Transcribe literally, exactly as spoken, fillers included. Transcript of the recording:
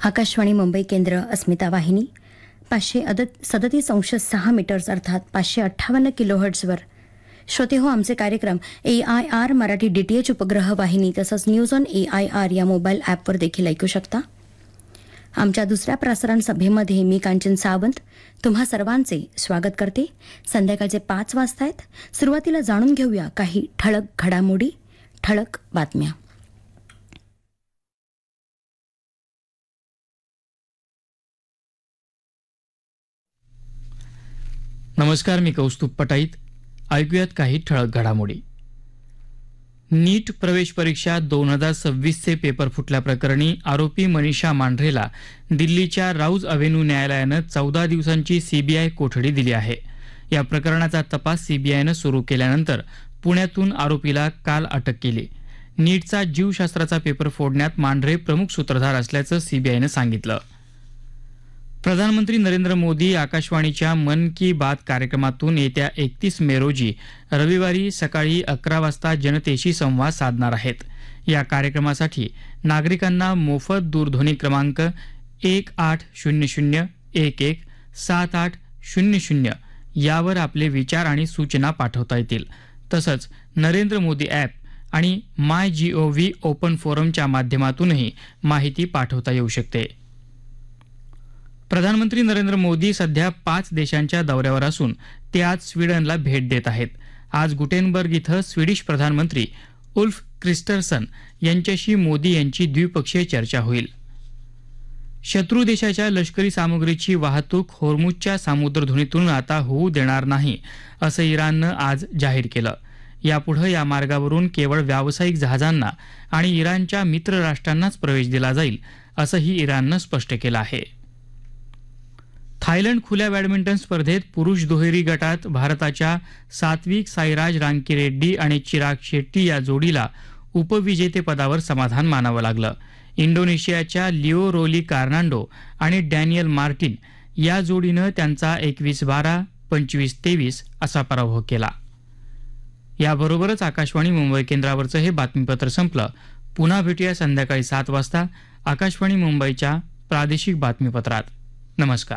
आकाशवाणी मुंबई केंद्र अस्मिता वाहिनी पाचशे अदत सदतीस अंश सहा मीटर्स अर्थात पाचशे अठ्ठावन्न किलोहर्ट्झवर श्रोते हो आमचे कार्यक्रम ए आय आर मराठी डीटीएच उपग्रह वाहिनी तसंच news on A I R या मोबाईल ॲपवर देखील ऐकू शकता. आमच्या दुसऱ्या प्रसारण सभेमध्ये मी कांचन सावंत तुम्हा सर्वांचे स्वागत करते. संध्याकाळचे पाच वाजता आहेत. सुरुवातीला जाणून घेऊया काही ठळक घडामोडी, ठळक बातम्या. नमस्कार, मी कौस्तुभ पटाईत. ऐकूयात काही ठळक घडामोडी. नीट प्रवेश परीक्षा दोन हजार सव्वीसचे पेपर फुटल्याप्रकरणी आरोपी मनीषा मांढरेला दिल्लीच्या राऊज अव्हेन्यू न्यायालयानं चौदा दिवसांची सीबीआय कोठडी दिली आहे. या प्रकरणाचा तपास सीबीआयनं सुरू केल्यानंतर पुण्यातून आरोपीला काल अटक केली. नीटचा जीवशास्त्राचा पेपर फोडण्यात मांढरे प्रमुख सूत्रधार असल्याचं सीबीआयनं सांगितलं. प्रधानमंत्री नरेंद्र मोदी आकाशवाणीच्या मन की बात कार्यक्रमातून येत्या एकतीस मे रोजी रविवारी सकाळी अकरा वाजता जनतेशी संवाद साधणार आहेत. या कार्यक्रमासाठी नागरिकांना मोफत दूरध्वनी क्रमांक एक आठ शून्य शून्य एक एक सात आठ शून्य शून्य यावर आपले विचार आणि सूचना पाठवता येतील. तसंच नरेंद्र मोदी ॲप आणि माय जी ओ व्ही ओपन फोरमच्या माध्यमातूनही माहिती पाठवता येऊ शकते. प्रधानमंत्री नरेंद्र मोदी सध्या पाच देशांच्या दौऱ्यावर असून ते आज स्वीडनला भेट देत आहेत. आज गुटेनबर्ग इथं स्वीडिश प्रधानमंत्री उल्फ क्रिस्टरसन यांच्याशी मोदी यांची द्विपक्षीय चर्चा होईल. शत्रू देशाच्या लष्करी सामुग्रीची वाहतूक होर्मुझच्या सामुद्रधुनीतून आता होऊ देणार नाही असं इराणनं आज जाहीर केलं. यापुढे या मार्गावरून केवळ व्यावसायिक जहाजांना आणि इराणच्या मित्र राष्ट्रांनाच प्रवेश दिला जाईल असंही इराणनं स्पष्ट केलं आहे. थायलंड खुल्या बॅडमिंटन स्पर्धेत पुरुष दुहेरी गटात भारताच्या सात्विक साईराज रांकीरेड्डी आणि चिराग शेट्टी या जोडीला उपविजेतेपदावर समाधान मानावं लागलं. इंडोनेशियाच्या लिओ रोली कार्नांडो आणि डॅनियल मार्टिन या जोडीनं त्यांचा एकवीस बारा पंचवीस तेवीस असा पराभव केला. याबरोबरच आकाशवाणी मुंबई केंद्रावरचं हे बातमीपत्र संपलं. पुन्हा भेटूया संध्याकाळी सात वाजता आकाशवाणी मुंबईच्या प्रादेशिक बातमीपत्रात. नमस्कार.